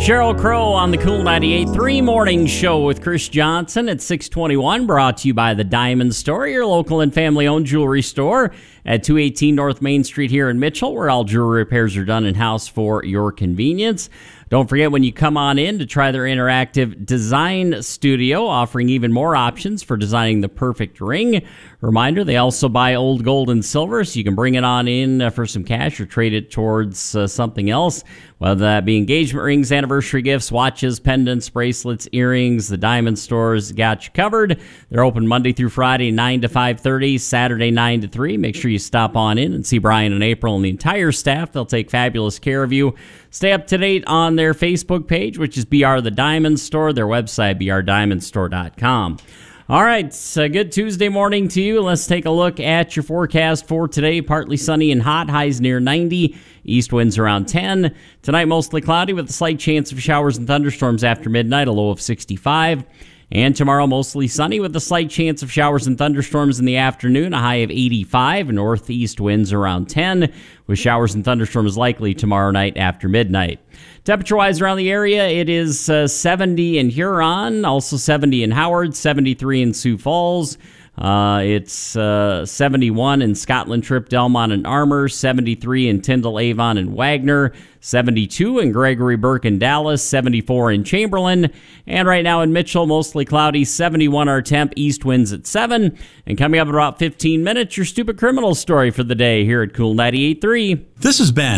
Sheryl Crow on the Cool 98.3 Morning Show with Chris Johnson at 6:21, brought to you by the Diamond Store, your local and family-owned jewelry store at 218 North Main Street here in Mitchell, where all jewelry repairs are done in-house for your convenience. Don't forget when you come on in to try their interactive design studio, offering even more options for designing the perfect ring. Reminder, they also buy old gold and silver, so you can bring it on in for some cash or trade it towards something else, whether that be engagement rings, anniversary gifts, watches, pendants, bracelets, earrings. The Diamond Store's got you covered. They're open Monday through Friday, 9 to 5:30, Saturday, 9 to 3. Make sure you stop on in and see Brian and April and the entire staff. They'll take fabulous care of you. Stay up to date on their Facebook page, which is BR The Diamond Store, their website, brdiamondstore.com. All right, good Tuesday morning to you. Let's take a look at your forecast for today. Partly sunny and hot, highs near 90, east winds around 10. Tonight, mostly cloudy with a slight chance of showers and thunderstorms after midnight, a low of 65. And tomorrow, mostly sunny with a slight chance of showers and thunderstorms in the afternoon, a high of 85, northeast winds around 10, with showers and thunderstorms likely tomorrow night after midnight. Temperature-wise around the area, it is 70 in Huron, also 70 in Howard, 73 in Sioux Falls. It's 71 in Scotland Trip, Delmont, and Armour, 73 in Tyndall, Avon, and Wagner, 72 in Gregory, Burke, and Dallas, 74 in Chamberlain, and right now in Mitchell, mostly cloudy, 71 our temp, east winds at 7, and coming up in about 15 minutes, your stupid criminal story for the day here at Cool 98.3. This is Ben.